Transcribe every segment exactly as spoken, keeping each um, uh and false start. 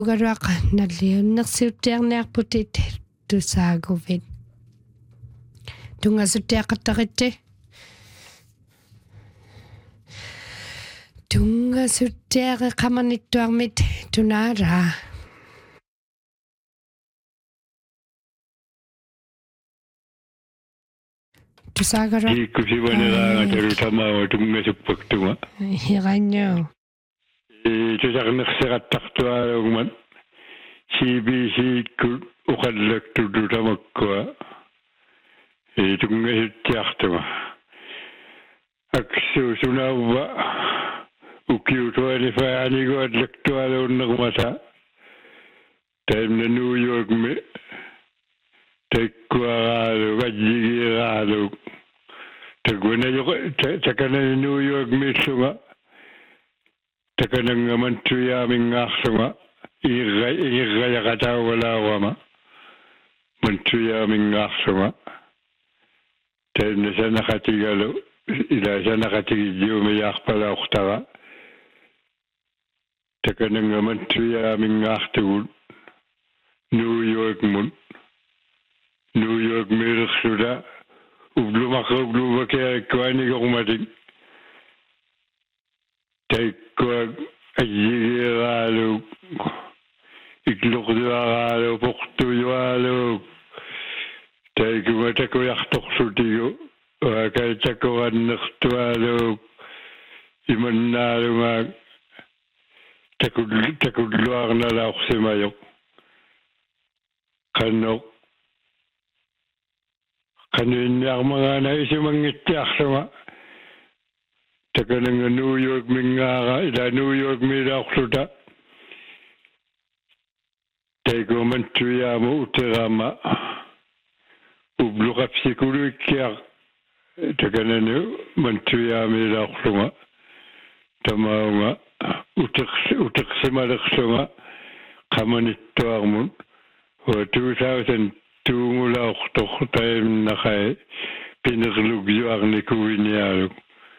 Ugaruaq nalliunnersiuttiarniarputit tusaagovit. Tungasuttiaqattaritti. Tungasuttiareqamanittuarmit tunaara. Tusaagara. Kusivanera tarutama tungasuppaktuma. Hiranyo. Tusaqnerserattartuaalugman C B C kut uqallaktututamaqqa e tungasuttiartuma aksu sunavva ukiutuani faanigoallaktualuunnermata taimna New York me taikkuaraalu vajjigiraalu tagwana takana New York missunga takananga mantuya mingaarsunga irra irra yaqatawalawama mantuya mingaarsunga taimna sanaqatigalo ila sanaqatigijjuumi yaarpalaortara takananga mantuya mingaartugul New York mun New York mirsuda ublumaqqa ublumaqqa kwanigorumatin taikkuwa ajigiraalu ikluqduaraalu portuyuaalu taikuma takuyartorsutigu waakaitakurannertuaalu imannaalungaak takul takulluarnalaorsimayoq qannoq qanuinniarmagaana isimangittiarlunga takananga New York mingaara ila New York milaorluta taikumantuyaama uterama ubluqapsikuluikkiaq takanani mantuyaamilaorlunga tamaunga uteqsi uteqsimalersunga qamanittuarmun wa two thousand two ngulaortoq taimnaqai pinerlugjuarnikuiniaaluk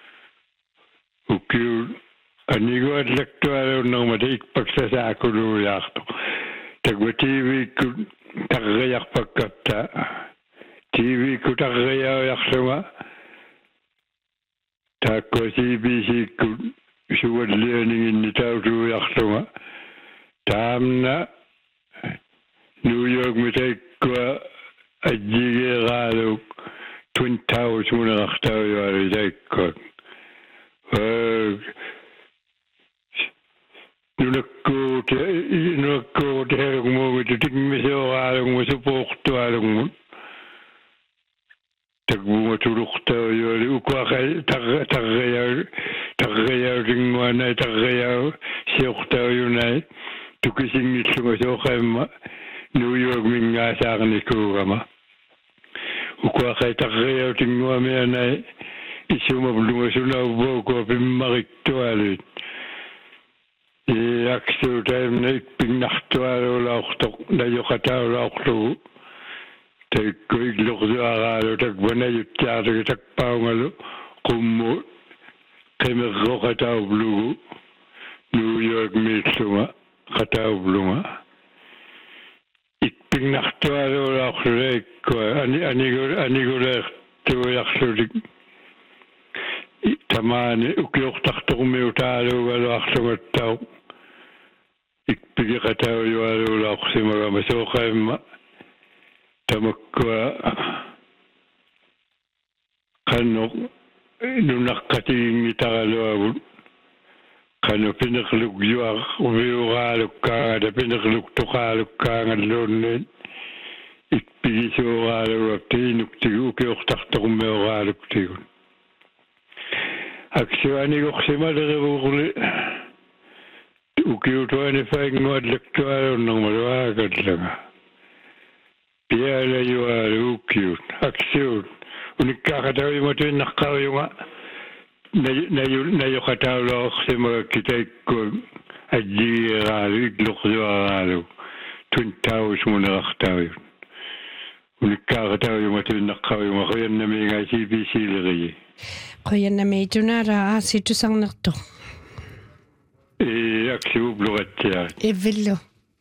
ukiu anigo atlectualo nangmata ikpaksasaakunuuyaartu tagwa T V ku tarrayarpakkatta T V ku tarrayaajarlunga taakko C B C ku suwallianinginni tautuujarlunga taamna New York mitaikkuwa ajjigeeraaluk Twin Towers munaqartauyualu taikkuak nunakku nunakku teherungmu tingmisooraalungmu supuortuaalungmun tagbuma tuluqtauyuali ukwaqai tarrayau tarrayau tingmuanai tarrayau siortauyunai tukisingillunga sooqaimma New York minngaasaarnikuugama ukwaqai tarrayau tingmuamianai isuma blunga suna boko pimmariktualit e aksu taimna ikpinnartualu laortoq nayoqataulaorlu taikku iglorduaraalu takvanayuttiaartugu takpaungalu qummu qimerroqataublugu New York miillunga qataublunga ikpinnartualu laorlu ikkua ani anigul aniguleertuujarlutik tamani ukiortartormiutaaluugaluarlungattau ikpigiqatauyualuulaorsimagama sooqaimma tamakkua qannoq nunaqqatiginnitaraluagut qanu pinerlugjuar uviuraalukkaangata pinerluktuqaalukkaangalluunniit ikpigisuuraaluaptiinuktigu ukiortartormiuraaluktigut aksuani goqsimalerivurli ukiutuani fainguallaktualunnermaluaagallaga pialayualu ukiut aksuut unikkaaqatauyumatuinnaqqauyunga nayu nayoqataulaorsimagakitaikku ajjigeraalu igluqsuaraalu Twin Towers munerartauyut unikkaaqatauyumatuinnaqqauyunga qoyannamiingaa C B C leriyi qoyannami tunara asitusarnertoq e aksiublugattiaat evillu